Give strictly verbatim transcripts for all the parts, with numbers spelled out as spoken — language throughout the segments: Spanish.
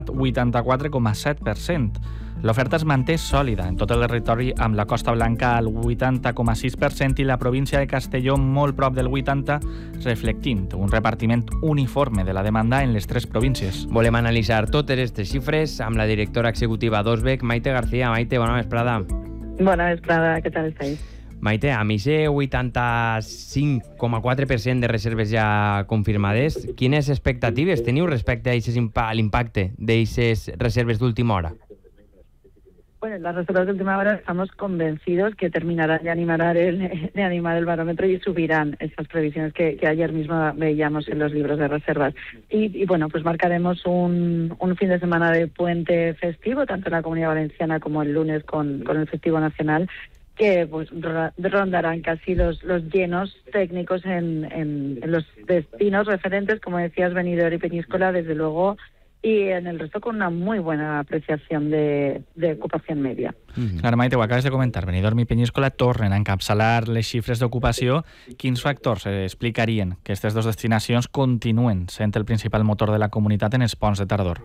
vuitanta-quatre coma set per cent. L'oferta es manté sòlida en tot el territori, amb la Costa Blanca al vuitanta coma sis per cent i la província de Castelló molt prop del vuitanta per cent, reflectint un repartiment uniforme de la demanda en les tres províncies. Volem analitzar totes aquestes xifres amb la directora executiva d'O S B E C, Maite García. Maite, bona vesprada. Bona vesprada, què tal estáis? Maite, amb aquest vuitanta-cinc coma quatre per cent de reserves ja confirmades, quines expectatives teniu respecte a l'impacte d'aquestes reserves d'última hora? Bueno, las reservas de última hora estamos convencidos que terminarán de animar el, de animar el barómetro y subirán esas previsiones que, que ayer mismo veíamos en los libros de reservas. Y, y bueno, pues marcaremos un, un fin de semana de puente festivo, tanto en la Comunidad Valenciana como el lunes con, con el festivo nacional, que pues rondarán casi los, los llenos técnicos en, en, en los destinos referentes, como decías, Benidorm y Peñíscola, desde luego, y en el resto con una muy buena apreciación de, de ocupación media. Mm-hmm. Clar, Maite, ho acabes de comentar. Benidorm i Peñíscola tornen a encapçalar les xifres d'ocupació. Quins factors explicarien que aquestes dues destinacions continuen sent el principal motor de la comunitat en els ponts de tardor?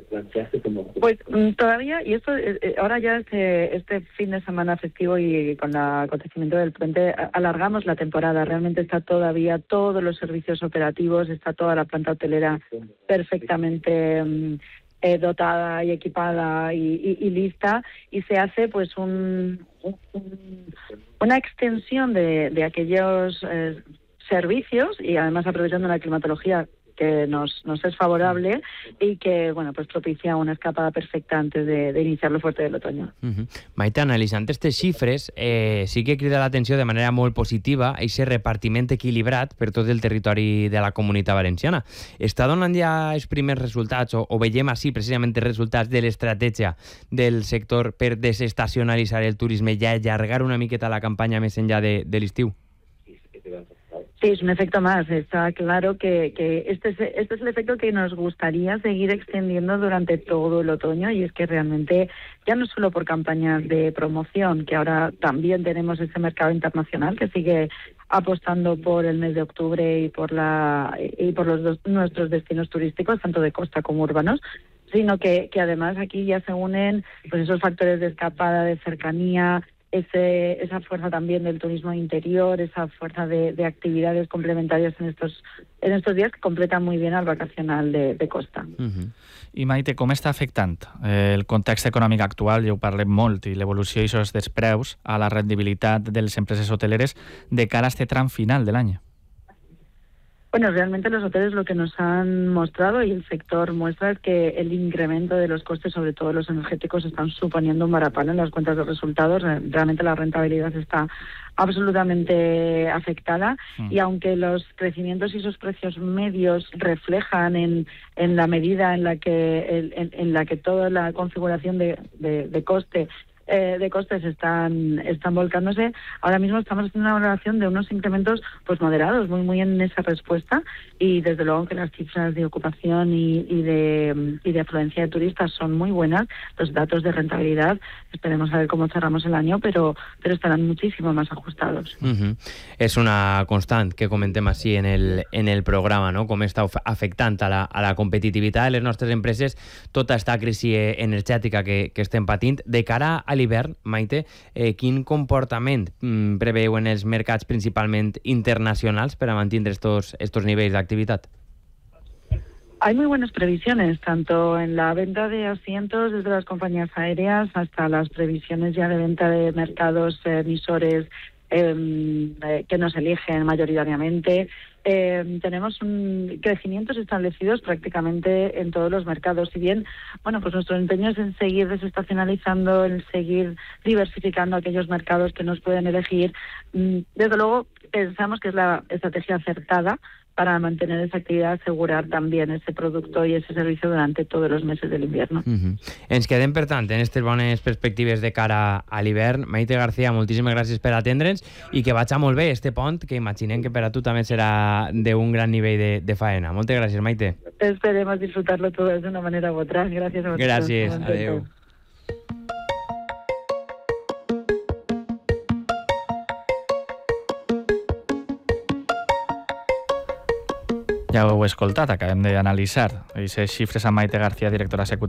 Pues todavía, y esto eh, ahora ya este, este fin de semana festivo y con el acontecimiento del puente alargamos la temporada. Realmente está todavía todos los servicios operativos, está toda la planta hotelera perfectamente eh, dotada y equipada y, y, y lista, y se hace pues un, un, una extensión de, de aquellos eh, servicios, y además aprovechando la climatología que nos, nos es favorable y que bueno pues propicia una escapada perfecta antes de, de iniciar lo fuerte del otoño. Uh-huh. Maite, analitzant aquestes xifres, eh, sí que crida l'atenció de manera molt positiva aquest repartiment equilibrat per tot el territori de la Comunitat Valenciana. Està donant ja els primers resultats, o, o veiem així precisament els resultats de l'estratègia del sector per desestacionalitzar el turisme i allargar una miqueta la campanya més enllà de, de l'estiu? Sí, es un efecto más. Está claro que, que este, es, este es el efecto que nos gustaría seguir extendiendo durante todo el otoño, y es que realmente, ya no solo por campañas de promoción, que ahora también tenemos ese mercado internacional que sigue apostando por el mes de octubre y por la y por los dos, nuestros destinos turísticos, tanto de costa como urbanos, sino que, que además aquí ya se unen pues esos factores de escapada, de cercanía, Ese, esa fuerza también del turismo interior, esa fuerza de, de actividades complementarias en estos, en estos días que completan muy bien al vacacional de, de costa. Uh-huh. I Maite, com està afectant eh, el context econòmic actual, ja ho parlem molt, i l'evolució d'aixòs dels preus a la rendibilitat de les empreses hoteleres de cara a este tram final de l'any? Bueno, realmente los hoteles lo que nos han mostrado, y el sector muestra, es que el incremento de los costes, sobre todo los energéticos, están suponiendo un varapalo en las cuentas de resultados. Realmente la rentabilidad está absolutamente afectada, mm. y aunque los crecimientos y esos precios medios reflejan en, en la medida en la que en, en la que toda la configuración de, de, de coste Eh, de costes están están volcándose, ahora mismo estamos haciendo una valoración de unos incrementos pues moderados, muy muy en esa respuesta, y desde luego que las cifras de ocupación y, y de y de afluencia de turistas son muy buenas. Los datos de rentabilidad, esperemos a ver cómo cerramos el año, pero pero estarán muchísimo más ajustados. Uh-huh. És una constant que comentem així en el, en el programa, no? Com està afectant a la, a la competitivitat de les nostres empreses tota aquesta crisi energètica que, que estem patint. De cara a l'hivern, Maite, eh, quin comportament mm, preveuen els mercats principalment internacionals per a mantenir estos, estos nivells d'activitat? Hay muy buenas previsiones, tanto en la venta de asientos desde las compañías aéreas hasta las previsiones ya de venta de mercados eh, emisores eh, eh, que nos eligen mayoritariamente. Eh, tenemos un, crecimientos establecidos prácticamente en todos los mercados. Si bien, bueno, pues nuestro empeño es en seguir desestacionalizando, en seguir diversificando aquellos mercados que nos pueden elegir. Desde luego, pensamos que es la estrategia acertada para mantener esa actividad, asegurar también ese producto y ese servicio durante todos los meses del invierno. Uh-huh. Ens quedem, per tant, en aquestes bones perspectives de cara a l'hivern. Maite García, moltíssimes gràcies per atendre'ns i que vagi molt bé este pont, que imaginem que per a tu també serà d'un gran nivell de, de faena. Moltes gràcies, Maite. Esperemos disfrutarlo todos de una manera u otra. Gràcies a vosaltres. Gràcies, adeu. Ja ho heu escoltat, acabem d'analitzar aquestes xifres amb Maite García, directora executiva